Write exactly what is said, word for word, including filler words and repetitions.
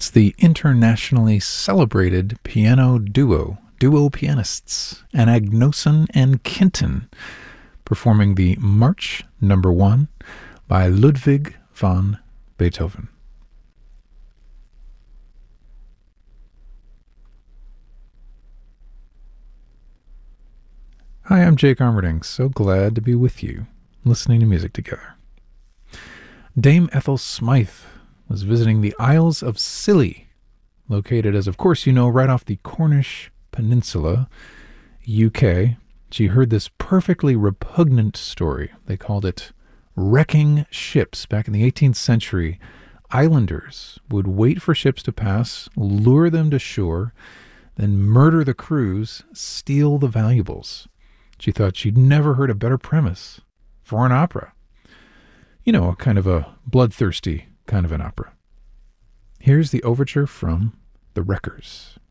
It's the internationally celebrated piano duo, duo pianists, Anagnoson and Kinton, performing the March Number One by Ludwig van Beethoven. Hi, I'm Jake Armerding. So glad to be with you, listening to music together. Dame Ethel Smythe was visiting the Isles of Scilly, located, as of course you know, right off the Cornish Peninsula, U K. She heard this perfectly repugnant story. They called it wrecking ships. Back in the eighteenth century, islanders would wait for ships to pass, lure them to shore, then murder the crews, steal the valuables. She thought she'd never heard a better premise for an opera. You know, a kind of a bloodthirsty kind of an opera. Here's the overture from The Wreckers.